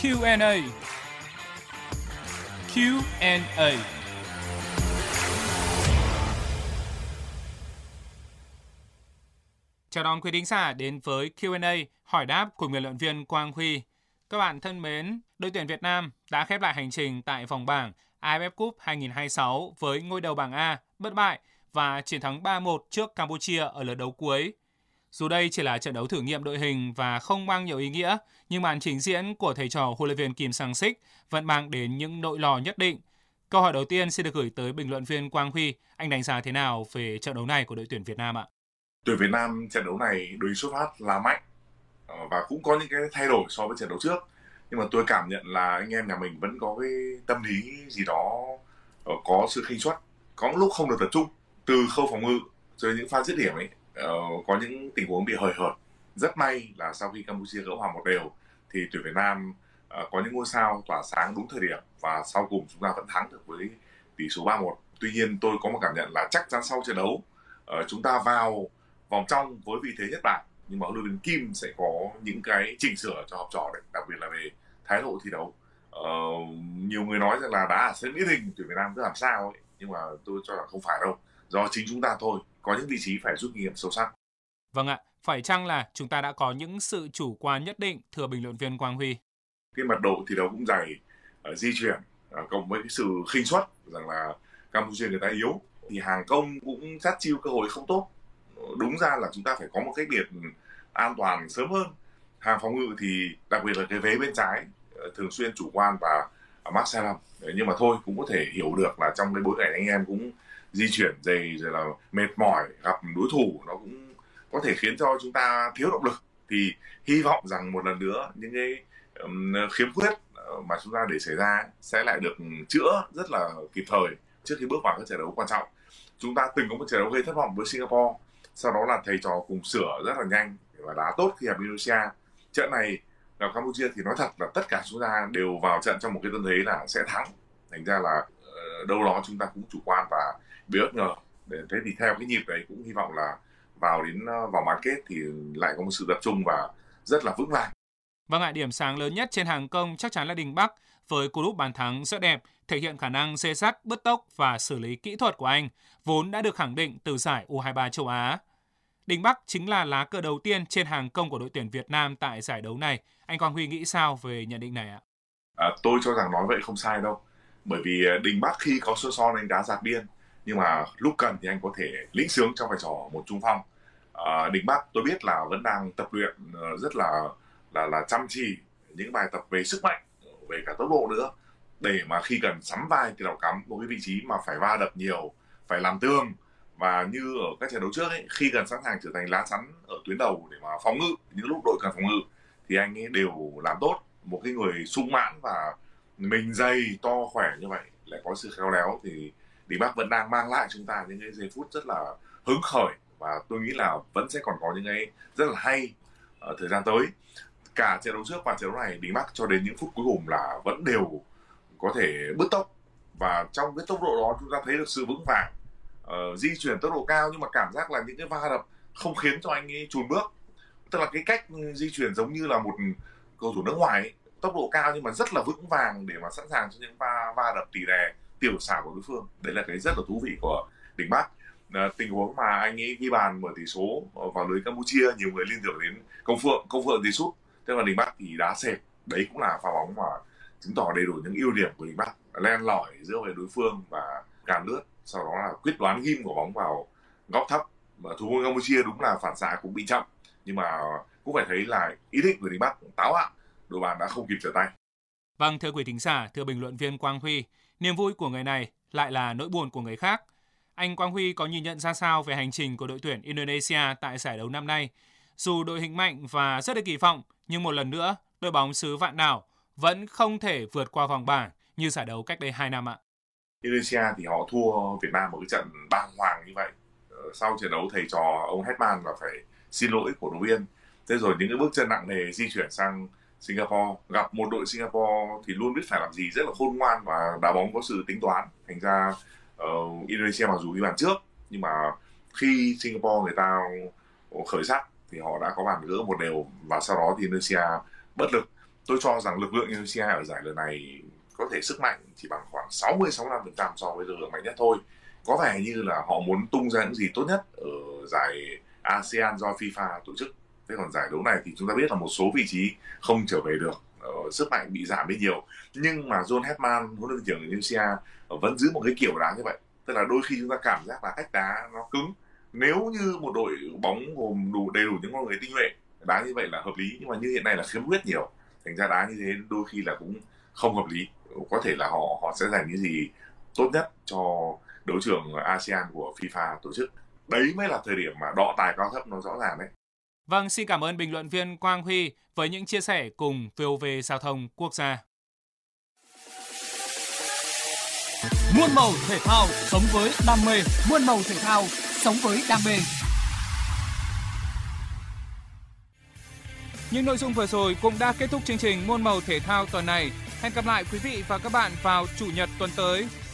Q&A. Q&A. Chào đón quý thính giả đến với Q&A hỏi đáp của biên luận viên Quang Huy. Các bạn thân mến, đội tuyển Việt Nam đã khép lại hành trình tại vòng bảng AFF Cup 2026 với ngôi đầu bảng A bất bại và chiến thắng 3-1 trước Campuchia ở lượt đấu cuối. Dù đây chỉ là trận đấu thử nghiệm đội hình và không mang nhiều ý nghĩa, nhưng màn trình diễn của thầy trò huấn luyện viên Kim Sang-sik vẫn mang đến những nỗi lo nhất định. Câu hỏi đầu tiên xin được gửi tới bình luận viên Quang Huy. Anh đánh giá thế nào về trận đấu này của đội tuyển Việt Nam ạ? Tuyển Việt Nam trận đấu này đối xuất phát là mạnh và cũng có những cái thay đổi so với trận đấu trước. Nhưng mà tôi cảm nhận là anh em nhà mình vẫn có cái tâm lý gì đó có sự khinh suất, có lúc không được tập trung từ khâu phòng ngự cho đến những pha dứt điểm ấy, có những tình huống bị hời hợt. Rất may là sau khi Campuchia gỡ hòa 1-1 thì tuyển Việt Nam có những ngôi sao tỏa sáng đúng thời điểm và sau cùng chúng ta vẫn thắng được với tỷ số 3-1. Tuy nhiên tôi có một cảm nhận là chắc chắn sau trận đấu chúng ta vào vòng trong với vị thế nhất bảng, nhưng mà huấn luyện viên Kim sẽ có những cái chỉnh sửa cho học trò đấy, đặc biệt là về thái độ thi đấu. Nhiều người nói rằng là đá ở sân Mỹ Đình tuyển Việt Nam cứ làm sao ấy, nhưng mà tôi cho là không phải đâu, do chính chúng ta thôi, có những vị trí phải rút kinh nghiệm sâu sắc. Vâng ạ, phải chăng là chúng ta đã có những sự chủ quan nhất định, thưa bình luận viên Quang Huy? Cái mật độ thi đấu cũng dày, di chuyển cộng với cái sự khinh suất rằng là Campuchia người ta yếu thì hàng công cũng sát chiêu cơ hội không tốt. Đúng ra là chúng ta phải có một cách biệt an toàn sớm hơn. Hàng phòng ngự thì đặc biệt là cái vế bên trái thường xuyên chủ quan và mắc sai lầm. Nhưng mà thôi, cũng có thể hiểu được là trong cái bối cảnh anh em cũng di chuyển dày rồi là mệt mỏi, gặp đối thủ nó cũng có thể khiến cho chúng ta thiếu động lực. Thì hy vọng rằng một lần nữa những cái khiếm khuyết mà chúng ta để xảy ra sẽ lại được chữa rất là kịp thời trước khi bước vào các trận đấu quan trọng. Chúng ta từng có một trận đấu gây thất vọng với Singapore, sau đó là thầy trò cùng sửa rất là nhanh và đá tốt khi gặp Indonesia. Trận này gặp Campuchia thì nói thật là tất cả chúng ta đều vào trận trong một cái tâm thế là sẽ thắng, thành ra là đâu đó chúng ta cũng chủ quan và bị bất ngờ. Thế thì theo cái nhịp đấy cũng hy vọng là vào đến vòng bán kết thì lại có một sự tập trung và rất là vững vàng. Vâng ạ, điểm sáng lớn nhất trên hàng công chắc chắn là Đình Bắc với cú đúp bàn thắng rất đẹp, thể hiện khả năng xê sắt, bứt tốc và xử lý kỹ thuật của anh, vốn đã được khẳng định từ giải U23 châu Á. Đình Bắc chính là lá cờ đầu tiên trên hàng công của đội tuyển Việt Nam tại giải đấu này. Anh Quang Huy nghĩ sao về nhận định này ạ? Tôi cho rằng nói vậy không sai đâu. Bởi vì Đình Bắc khi có sơ son anh đá dạt biên, nhưng mà lúc cần thì anh có thể lĩnh sướng trong vai trò một trung phong. Đình Bắc tôi biết là vẫn đang tập luyện rất là chăm chỉ những bài tập về sức mạnh, về cả tốc độ nữa, để mà khi cần sắm vai thì đầu cắm một cái vị trí mà phải va đập nhiều, phải làm tường, và như ở các trận đấu trước ấy, khi cần sẵn sàng trở thành lá chắn ở tuyến đầu để mà phòng ngự những lúc đội cần phòng ngự thì anh ấy đều làm tốt. Một cái người sung mãn và mình dày to khỏe như vậy lại có sự khéo léo thì Đình Bắc vẫn đang mang lại chúng ta những cái giây phút rất là hứng khởi, và tôi nghĩ là vẫn sẽ còn có những cái rất là hay ở thời gian tới. Cả trận đấu trước và trận đấu này Đình Bắc cho đến những phút cuối cùng là vẫn đều có thể bứt tốc, và trong cái tốc độ đó chúng ta thấy được sự vững vàng, di chuyển tốc độ cao, nhưng mà cảm giác là những cái va đập không khiến cho anh ấy chùn bước. Tức là cái cách di chuyển giống như là một cầu thủ nước ngoài ấy, tốc độ cao nhưng mà rất là vững vàng để mà sẵn sàng cho những va đập tỉ đè tiểu xảo của đối phương. Đấy là cái rất là thú vị của Đình Bắc. Tình huống mà anh ấy ghi bàn mở tỷ số vào lưới Campuchia, nhiều người liên tưởng đến Công Phượng thì sút, thế mà Đình Bắc thì đá sệt. Đấy cũng là pha bóng mà chứng tỏ đầy đủ những ưu điểm của Đình Bắc, len lỏi giữa về đối phương và càn lướt, sau đó là quyết đoán ghim quả bóng vào góc thấp. Mà thủ môn Campuchia đúng là phản xạ cũng bị chậm, nhưng mà cũng phải thấy là ý định của Đình Bắc táo bạo, đội bàn đã không kịp trở tay. Vâng, thưa quý thính giả, thưa bình luận viên Quang Huy, niềm vui của người này lại là nỗi buồn của người khác. Anh Quang Huy có nhìn nhận ra sao về hành trình của đội tuyển Indonesia tại giải đấu năm nay? Dù đội hình mạnh và rất được kỳ vọng, nhưng một lần nữa, đội bóng xứ Vạn Đảo vẫn không thể vượt qua vòng bảng như giải đấu cách đây 2 năm ạ. Indonesia thì họ thua Việt Nam một cái trận bàng hoàng như vậy. Sau trận đấu thầy trò ông Hetman là phải xin lỗi cổ động viên. Thế rồi những cái bước chân nặng nề di chuyển sang Singapore, gặp một đội Singapore thì luôn biết phải làm gì, rất là khôn ngoan và đá bóng có sự tính toán. Thành ra Indonesia mặc dù ghi bàn trước, nhưng mà khi Singapore người ta khởi sắc thì họ đã có bàn gỡ 1-1, và sau đó thì Indonesia bất lực. Tôi cho rằng lực lượng Indonesia ở giải lần này có thể sức mạnh chỉ bằng khoảng 60-65% so với lực lượng mạnh nhất thôi. Có vẻ như là họ muốn tung ra những gì tốt nhất ở giải ASEAN do FIFA tổ chức. Thế còn giải đấu này thì chúng ta biết là một số vị trí không trở về được, sức mạnh bị giảm đi nhiều. Nhưng mà John Herdman, huấn luyện viên trưởng Indonesia, vẫn giữ một cái kiểu đá như vậy. Tức là đôi khi chúng ta cảm giác là cách đá nó cứng. Nếu như một đội bóng gồm đầy đủ những con người tinh nhuệ, đá như vậy là hợp lý. Nhưng mà như hiện nay là khiếm khuyết nhiều, thành ra đá như thế đôi khi là cũng không hợp lý. Có thể là họ sẽ dành cái gì tốt nhất cho đấu trường ASEAN của FIFA tổ chức. Đấy mới là thời điểm mà đọ tài cao thấp nó rõ ràng đấy. Vâng, xin cảm ơn bình luận viên Quang Huy với những chia sẻ cùng VOV Giao thông Quốc gia. Muôn màu thể thao, sống với đam mê. Muôn màu thể thao, sống với đam mê. Những nội dung vừa rồi cũng đã kết thúc chương trình Muôn màu thể thao tuần này. Hẹn gặp lại quý vị và các bạn vào Chủ nhật tuần tới.